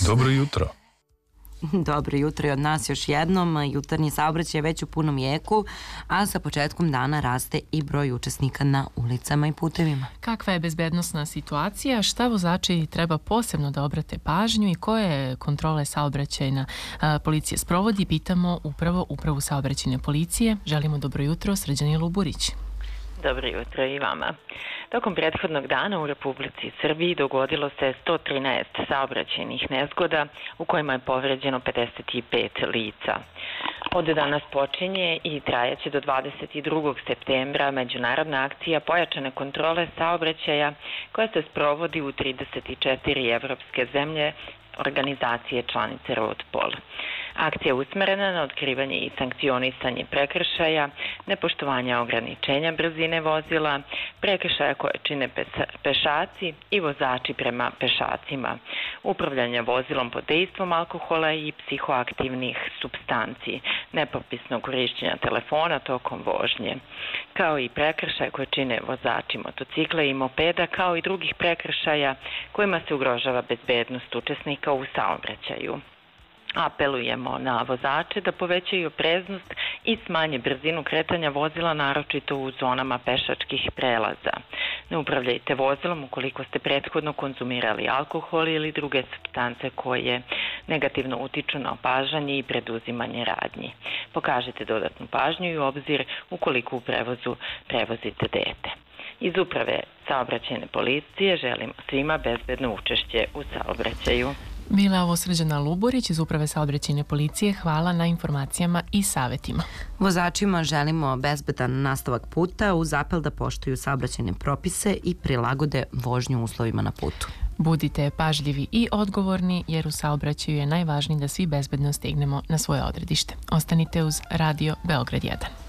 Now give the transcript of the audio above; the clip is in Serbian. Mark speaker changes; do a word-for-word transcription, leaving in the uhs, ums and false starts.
Speaker 1: Dobro jutro.
Speaker 2: Dobro jutro i od nas još jednom. Jutarnji saobraćaj je već u punom jeku, a sa početkom dana raste i broj učesnika na ulicama i putevima.
Speaker 3: Kakva je bezbednosna situacija, šta vozači treba posebno da obrate pažnju i koje kontrole saobraćajna policija sprovodi, pitamo upravo Upravu saobraćajne policije. Želimo dobro jutro, Srđani Luburić.
Speaker 4: Dobro jutro i vama. Tokom prethodnog dana u Republici Srbiji dogodilo se sto trinaest saobraćajnih nezgoda u kojima je povređeno pedeset pet lica. Od danas počinje i trajaće do dvadeset drugog septembra međunarodna akcija pojačane kontrole saobraćaja koja se sprovodi u trideset četiri evropske zemlje organizacije članice Rodpol. Akcija je usmerena na otkrivanje i sankcionisanje prekršaja, nepoštovanja ograničenja brzine vozila, prekršaja koje čine pešaci i vozači prema pešacima, upravljanja vozilom pod dejstvom alkohola i psihoaktivnih supstanci, nepropisnog korišćenja telefona tokom vožnje, kao i prekršaja koje čine vozači motocikla i mopeda, kao i drugih prekršaja kojima se ugrožava bezbednost učesnika u saobraćaju. Apelujemo na vozače da povećaju opreznost i smanje brzinu kretanja vozila, naročito u zonama pešačkih prelaza. Ne upravljajte vozilom ukoliko ste prethodno konzumirali alkohol ili druge supstance koje negativno utiču na opažanje i preduzimanje radnji. Pokažite dodatnu pažnju i obzir ukoliko u prevozu prevozite dete. Iz Uprave saobraćajne policije želimo svima bezbedno učešće u saobraćaju.
Speaker 3: Bila ovo Srđana Luburić iz Uprave saobraćajne policije. Hvala na informacijama i savetima.
Speaker 2: Vozačima želimo bezbedan nastavak puta uz apel da poštuju saobraćajne propise i prilagode vožnju uslovima na putu.
Speaker 3: Budite pažljivi i odgovorni jer u saobraćaju je najvažnije da svi bezbedno stignemo na svoje odredište. Ostanite uz Radio Beograd jedan.